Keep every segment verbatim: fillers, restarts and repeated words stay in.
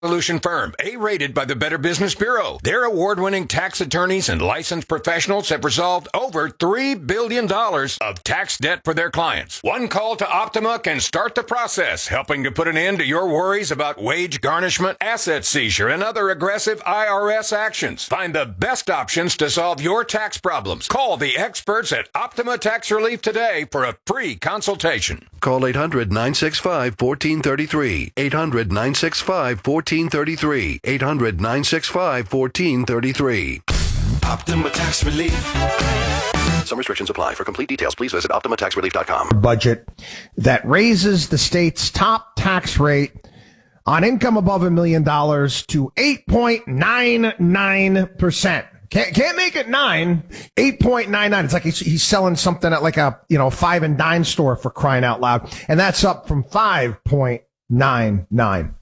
Solution firm, A-rated by the Better Business Bureau. Their award-winning tax attorneys and licensed professionals have resolved over three billion dollars of tax debt for their clients. One call to Optima can start the process, helping to put an end to your worries about wage garnishment, asset seizure, and other aggressive I R S actions. Find the best options to solve your tax problems. Call the experts at Optima Tax Relief today for a free consultation. Call eight hundred, nine six five, one four three three. eight hundred, nine six five, one four three three. eight hundred, nine six five, one four three three. Optima Tax Relief. Some restrictions apply. For complete details, please visit optima tax relief dot com. Budget that raises the state's top tax rate on income above a million dollars to eight point nine nine percent. Can't, can't make it nine, eight point nine nine. It's like he's, he's selling something at like a, you know, five and dime store, for crying out loud. And that's up from five point nine nine.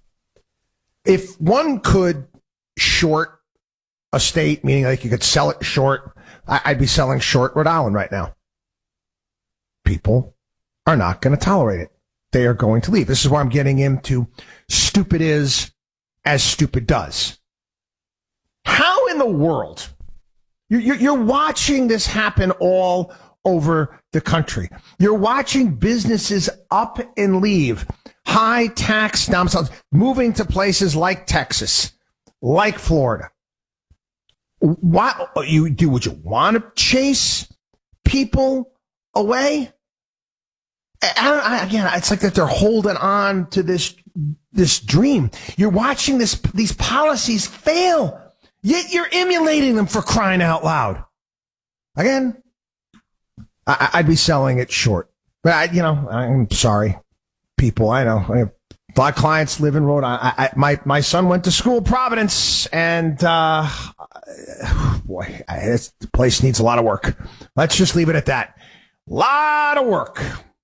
If one could short a state, meaning like you could sell it short, I, I'd be selling short Rhode Island right now. People are not going to tolerate it. They are going to leave. This is where I'm getting into stupid is as stupid does. How in the world? You're, you're watching this happen all over the country. You're watching businesses up and leave high tax domiciles, moving to places like Texas, like Florida. What you do? Would you want to chase people away? I don't, I, again, it's like that they're holding on to this this dream. You're watching this these policies fail. Yet you're emulating them, for crying out loud. Again, I, I'd be selling it short. But, I, you know, I'm sorry, people. I know. I have a lot of clients live in Rhode Island. I, I, my, my son went to school, Providence, and, uh, boy, I, this, the place needs a lot of work. Let's just leave it at that. A lot of work.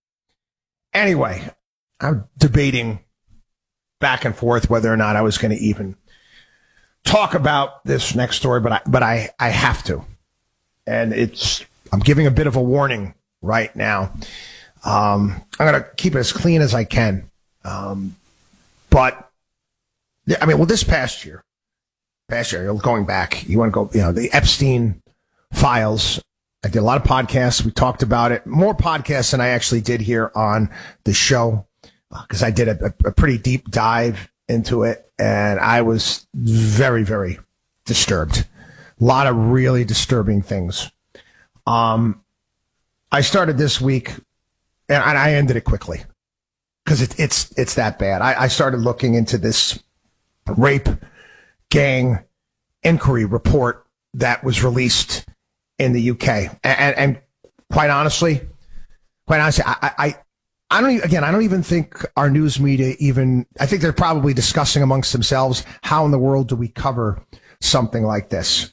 Anyway, I'm debating back and forth whether or not I was going to even talk about this next story, but I, but I, I have to. And it's, I'm giving a bit of a warning right now. Um, I'm going to keep it as clean as I can. Um, but I mean, well, this past year, past year, going back, you want to go, you know, the Epstein files. I did a lot of podcasts. We talked about it, more podcasts than I actually did here on the show, because I did a, a pretty deep dive into it. And I was very, very disturbed. A lot of really disturbing things. Um, I started this week, and I ended it quickly because it, it's it's that bad. I, I started looking into this rape gang inquiry report that was released in the U K, and, and, and quite honestly, quite honestly, I. I I don't even, again, I don't even think our news media even, I think they're probably discussing amongst themselves, how in the world do we cover something like this?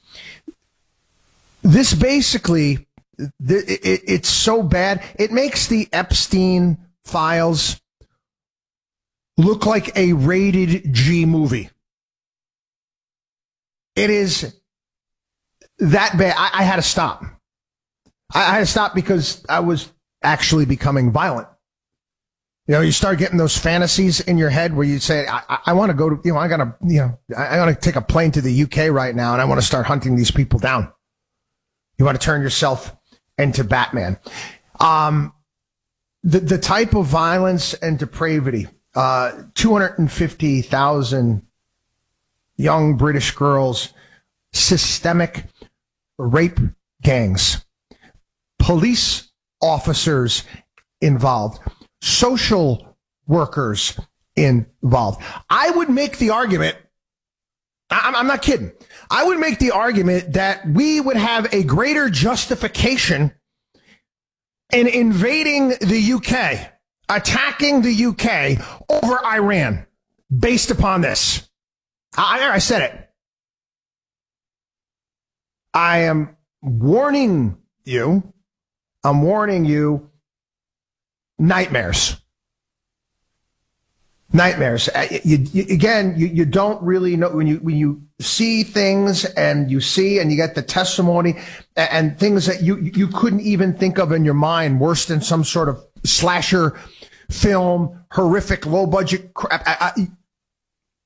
This basically, it, it, it's so bad. It makes the Epstein files look like a rated G movie. It is that bad. I, I had to stop. I, I had to stop because I was actually becoming violent. You know, you start getting those fantasies in your head where you say, I, I, I want to go to, you know, I got to, you know, I, I want to take a plane to the U K right now, and I want to start hunting these people down. You want to turn yourself into Batman. Um, the, the type of violence and depravity, uh, two hundred fifty thousand young British girls, systemic rape gangs, police officers involved, social workers involved. I would make the argument, I'm, I'm not kidding, I would make the argument that we would have a greater justification in invading the U K, attacking the U K over Iran based upon this. I, I said it. I am warning you, I'm warning you, nightmares. Nightmares. You, you, again, you, you don't really know when you when you see things and you see and you get the testimony and, and things that you you couldn't even think of in your mind, worse than some sort of slasher film, horrific, low budget crap. I, I,